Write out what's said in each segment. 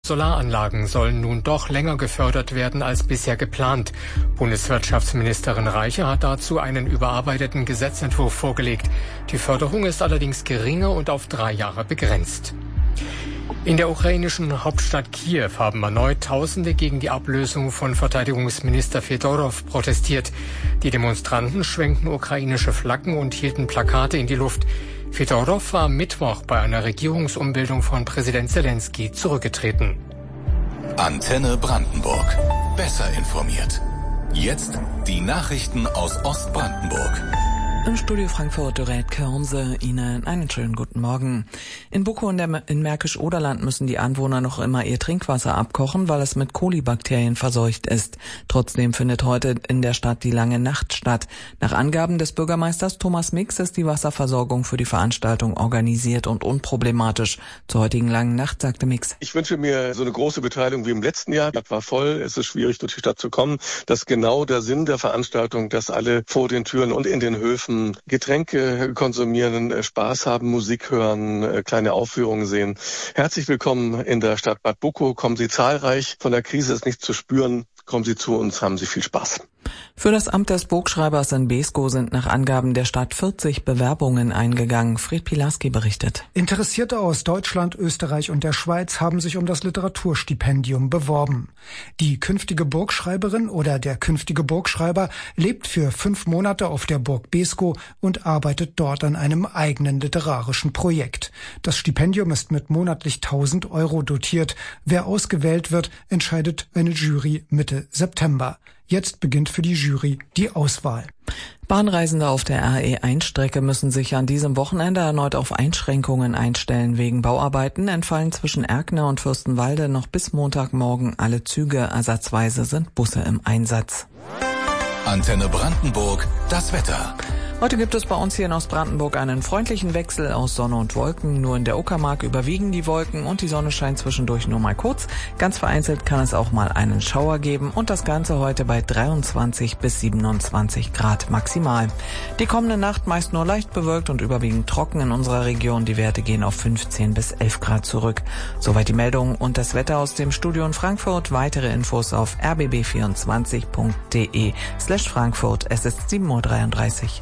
Solaranlagen sollen nun doch länger gefördert werden als bisher geplant. Bundeswirtschaftsministerin Reiche hat dazu einen überarbeiteten Gesetzentwurf vorgelegt. Die Förderung ist allerdings geringer und auf 3 Jahre begrenzt. In der ukrainischen Hauptstadt Kiew haben erneut Tausende gegen die Ablösung von Verteidigungsminister Fedorov protestiert. Die Demonstranten schwenkten ukrainische Flaggen und hielten Plakate in die Luft. Fedorov war am Mittwoch bei einer Regierungsumbildung von Präsident Selenskyj zurückgetreten. Antenne Brandenburg. Besser informiert. Jetzt die Nachrichten aus Ostbrandenburg. Im Studio Frankfurt Dorette Körnse, Ihnen einen schönen guten Morgen. In Bukow und in Märkisch-Oderland müssen die Anwohner noch immer ihr Trinkwasser abkochen, weil es mit Kolibakterien verseucht ist. Trotzdem findet heute in der Stadt die Lange Nacht statt. Nach Angaben des Bürgermeisters Thomas Mix ist die Wasserversorgung für die Veranstaltung organisiert und unproblematisch. Zur heutigen Langen Nacht sagte Mix: Ich wünsche mir so eine große Beteiligung wie im letzten Jahr. Die Stadt war voll, es ist schwierig, durch die Stadt zu kommen. Das ist genau der Sinn der Veranstaltung, dass alle vor den Türen und in den Höfen Getränke konsumieren, Spaß haben, Musik hören, kleine Aufführungen sehen. Herzlich willkommen in der Stadt Bad Bukow. Kommen Sie zahlreich. Von der Krise ist nichts zu spüren. Kommen Sie zu uns, haben Sie viel Spaß. Für das Amt des Burgschreibers in Beeskow sind nach Angaben der Stadt 40 Bewerbungen eingegangen. Fred Pilarski berichtet. Interessierte aus Deutschland, Österreich und der Schweiz haben sich um das Literaturstipendium beworben. Die künftige Burgschreiberin oder der künftige Burgschreiber lebt für 5 Monate auf der Burg Beeskow und arbeitet dort an einem eigenen literarischen Projekt. Das Stipendium ist mit monatlich 1.000 € dotiert. Wer ausgewählt wird, entscheidet eine Jury Mitte September. Jetzt beginnt für die Jury die Auswahl. Bahnreisende auf der RE1-Strecke müssen sich an diesem Wochenende erneut auf Einschränkungen einstellen. Wegen Bauarbeiten entfallen zwischen Erkner und Fürstenwalde noch bis Montagmorgen alle Züge. Ersatzweise sind Busse im Einsatz. Antenne Brandenburg, das Wetter. Heute gibt es bei uns hier in Ostbrandenburg einen freundlichen Wechsel aus Sonne und Wolken. Nur in der Uckermark überwiegen die Wolken und die Sonne scheint zwischendurch nur mal kurz. Ganz vereinzelt kann es auch mal einen Schauer geben und das Ganze heute bei 23 bis 27 Grad maximal. Die kommende Nacht meist nur leicht bewölkt und überwiegend trocken in unserer Region. Die Werte gehen auf 15 bis 11 Grad zurück. Soweit die Meldung und das Wetter aus dem Studio in Frankfurt. Weitere Infos auf rbb24.de/Frankfurt. Es ist 7:33 Uhr.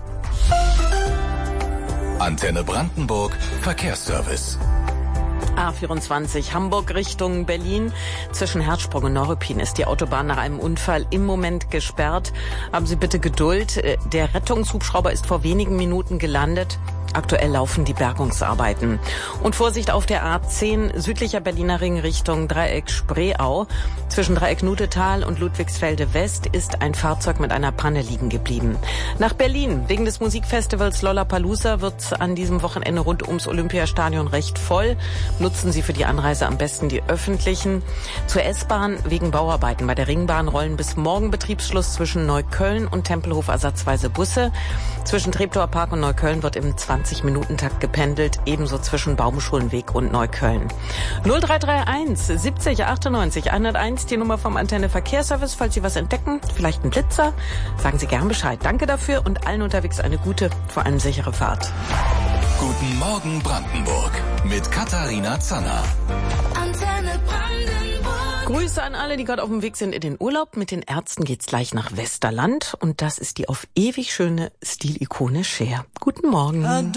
Antenne Brandenburg, Verkehrsservice. A24 Hamburg Richtung Berlin. Zwischen Herzsprung und Neuruppin ist die Autobahn nach einem Unfall im Moment gesperrt. Haben Sie bitte Geduld. Der Rettungshubschrauber ist vor wenigen Minuten gelandet. Aktuell laufen die Bergungsarbeiten. Und Vorsicht auf der A10 südlicher Berliner Ring Richtung Dreieck Spreeau. Zwischen Dreieck Nudetal und Ludwigsfelde West ist ein Fahrzeug mit einer Panne liegen geblieben. Nach Berlin. Wegen des Musikfestivals Lollapalooza wird an diesem Wochenende rund ums Olympiastadion recht voll. Nutzen Sie für die Anreise am besten die öffentlichen. Zur S-Bahn wegen Bauarbeiten. Bei der Ringbahn rollen bis morgen Betriebsschluss zwischen Neukölln und Tempelhof ersatzweise Busse. Zwischen Treptower Park und Neukölln wird im 20-Minuten-Takt gependelt, ebenso zwischen Baumschulenweg und Neukölln. 0331 70 98 101, die Nummer vom Antenne Verkehrsservice. Falls Sie was entdecken, vielleicht ein Blitzer, sagen Sie gern Bescheid. Danke dafür und allen unterwegs eine gute, vor allem sichere Fahrt. Guten Morgen Brandenburg mit Katharina Zanner. Antenne Brandenburg. Grüße an alle, die gerade auf dem Weg sind in den Urlaub. Mit den Ärzten geht's gleich nach Westerland und das ist die auf ewig schöne Stilikone Cher. Guten Morgen.